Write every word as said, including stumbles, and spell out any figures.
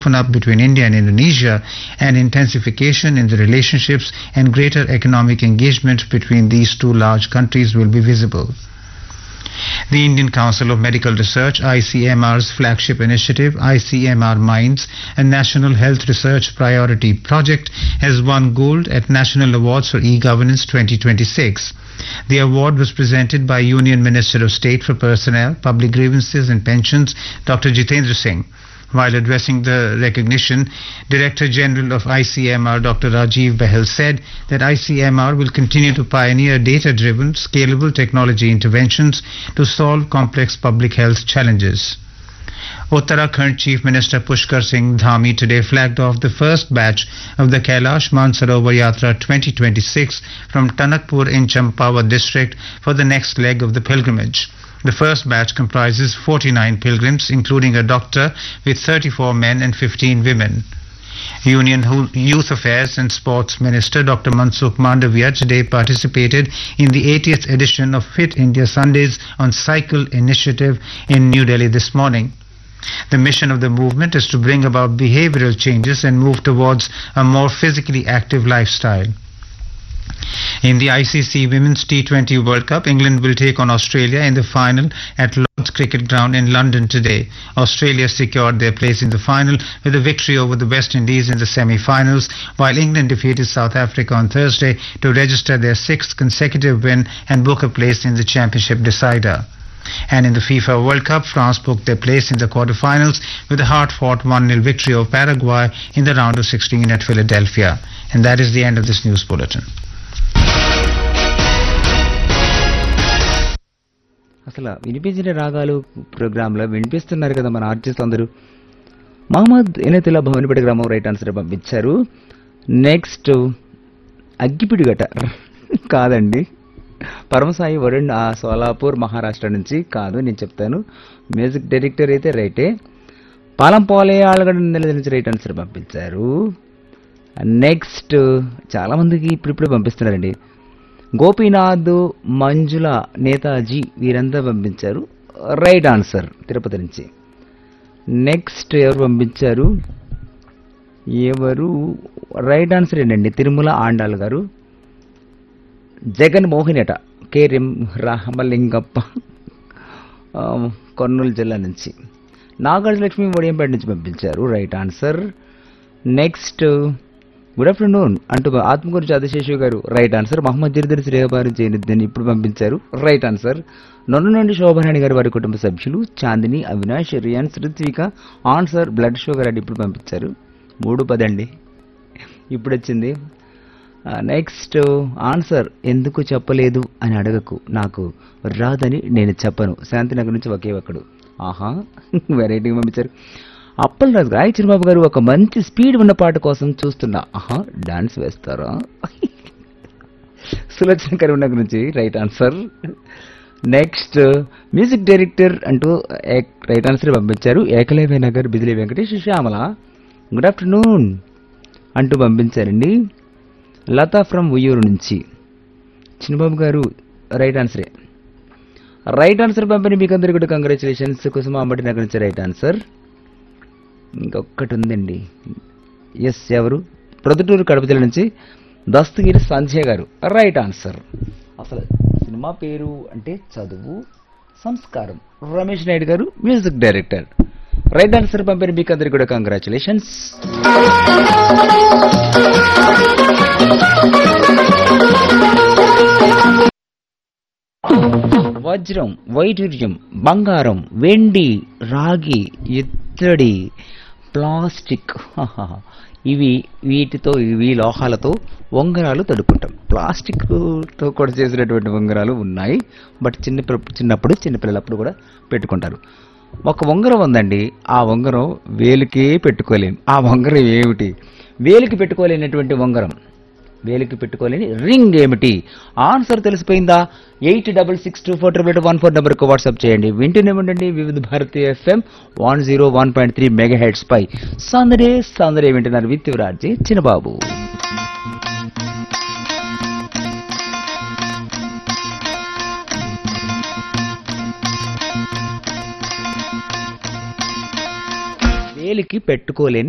open up between India and Indonesia, and intensification in the relationships and greater economic engagement between these two large countries will be visible. The Indian Council of Medical Research, I C M R's flagship initiative, I C M R Minds, a National Health Research Priority Project, has won gold at National Awards for E-Governance twenty twenty-six. The award was presented by Union Minister of State for Personnel, Public Grievances and Pensions, Doctor Jitendra Singh. While addressing the recognition, Director General of I C M R, Doctor Rajiv Bahel, said that I C M R will continue to pioneer data-driven, scalable technology interventions to solve complex public health challenges. Uttarakhand Chief Minister Pushkar Singh Dhami today flagged off the first batch of the Kailash Mansarovar Yatra twenty twenty-six from Tanakpur in Champawat district for the next leg of the pilgrimage. The first batch comprises forty-nine pilgrims, including a doctor, with thirty-four men and fifteen women. Union Youth Affairs and Sports Minister Doctor Mansukh Mandavia today participated in the eightieth edition of Fit India Sundays on Cycle initiative in New Delhi this morning. The mission of the movement is to bring about behavioral changes and move towards a more physically active lifestyle. In the I C C Women's T twenty World Cup, England will take on Australia in the final at Lord's Cricket Ground in London today. Australia secured their place in the final with a victory over the West Indies in the semi-finals, while England defeated South Africa on Thursday to register their sixth consecutive win and book a place in the championship decider. And in the FIFA World Cup, France booked their place in the quarter-finals with a hard-fought one nil victory over Paraguay in the round of sixteen at Philadelphia. And that is the end of this news bulletin. అసలు వినిపించిన రాగాలు ప్రోగ్రాంలో వినిపిస్తున్నారు కదా మన artist అందరూ. మహమ్మద్ ఎనతుల్లా భవనిపేట గ్రామం right answer పంపించారు. నెక్స్ట్ అగ్గిపిడిగట కాదండి, పరమసాయి వరుణ్ ఆ సోలాపూర్ మహారాష్ట్ర నుంచి కాదు, నేను చెప్తాను. మ్యూజిక్ డైరెక్టర్ అయితే రైటే. పాలంపోలే ఆళ్ళగడ్డ నెల నుంచి రైట్ ఆన్సర్ పంపించారు. నెక్స్ట్ చాలా మందికి ఇప్పుడిప్పుడు పంపిస్తున్నారండి. గోపీనాథ్, మంజుల, నేతాజీ వీరంతా పంపించారు రైట్ ఆన్సర్ తిరుపతి నుంచి. నెక్స్ట్ ఎవరు పంపించారు, ఎవరు రైట్ ఆన్సర్ ఏంటండి, తిరుమల ఆండాల్ గారు. జగన్ మోహినట కె రామలింగప్ప కర్నూలు జిల్లా నుంచి. నాగార్జున లక్ష్మి వడియంపేట నుంచి పంపించారు right answer. Next good afternoon అంటూ ఆత్మకూరు చంద్రశేషు గారు రైట్ ఆన్సర్. మహమ్మద్ జిర్దర్ శ్రేయబారు చేయనిద్దని ఇప్పుడు పంపించారు రైట్ ఆన్సర్. నొన్న నుండి శోభనాణి గారు వారి కుటుంబ సభ్యులు Chandini, Avinash, రియాన్స్, Ritvika answer blood sugar అని ఇప్పుడు పంపించారు. మూడు పదండి ఇప్పుడు వచ్చింది. నెక్స్ట్ ఆన్సర్ ఎందుకు చెప్పలేదు అని అడగకు, నాకు రాదని నేను చెప్పను. శాంతినగర్ నుంచి ఒకే ఒక్కడు. ఆహా వెరైటీగా పంపించారు. అప్పల్ రాజు గారు, చిరుబాబు గారు ఒక మంచి స్పీడ్ ఉన్న పాట కోసం చూస్తున్నా. ఆహా డాన్స్ వేస్తారా? సులోచన కరీంనగర్ నుంచి right answer. Next music director అంటూ రైట్ ఆన్సర్ పంపించారు. ఏకలవ్య నగర్ బిజిలీ వెంకటేష్ శ్యామల గుడ్ ఆఫ్టర్నూన్ అంటూ పంపించారండి. లతా ఫ్రమ్ ఉయ్యూరు నుంచి చిన్నబాబు గారు రైట్ ఆన్సరే. రైట్ ఆన్సర్ పంపిణీ మీకు అందరికీ కూడా కంగ్రాచులేషన్స్. కుసుమ అంబటి నగర్ నుంచి రైట్ ఆన్సర్. ఇంకొకటి ఉందండి, ఎస్ ఎవరు, ప్రొద్దుటూరు కడప జిల్లా నుంచి దస్తగిరి సంధ్య గారు రైట్ ఆన్సర్. అసలు సినిమా పేరు అంటే చదువు సంస్కారం. రమేష్ నాయుడు గారు మ్యూజిక్ డైరెక్టర్ రైట్ ఆన్సర్ పంపిణీ మీకు అందరికీ కూడా కంగ్రాచులేషన్స్. వజ్రం, వైఢూర్యం, బంగారం, వెండి, రాగి, ఇత్తడి, ప్లాస్టిక్ ఇవి వీటితో ఇవి లోహాలతో ఉంగరాలు తడుకుంటాం. ప్లాస్టిక్తో కూడా చేసినటువంటి ఉంగరాలు ఉన్నాయి, బట్ చిన్న చిన్నప్పుడు చిన్నపిల్లలప్పుడు కూడా పెట్టుకుంటారు. ఒక ఉంగరం ఉందండి, ఆ ఉంగరం వేలుకే పెట్టుకోలేం. ఆ ఉంగరం ఏమిటి? వేలికి పెట్టుకోలేనటువంటి ఉంగరం, వేలికి పెట్టుకోలేని రింగ్ ఏమిటి? ఆన్సర్ తెలిసిపోయిందా? Eight double six two four triple one four నెంబర్కు వాట్సాప్ చేయండి. వింటూనే ఉండండి వివిధ Bharati FM one zero one point three mega heads పై సందడే సందడే వింటున్నారు విత్ రాజే చిన్నబాబు. వేలికి పెట్టుకోలేని